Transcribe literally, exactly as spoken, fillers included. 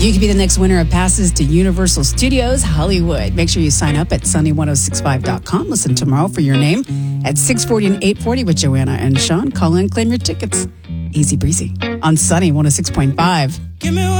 You could be the next winner of passes to Universal Studios Hollywood. Make sure you sign up at sunny ten sixty-five dot com. Listen tomorrow for your name at six forty and eight forty with Joanna and Sean. Call in, claim your tickets. Easy breezy on Sunny one oh six point five. Give me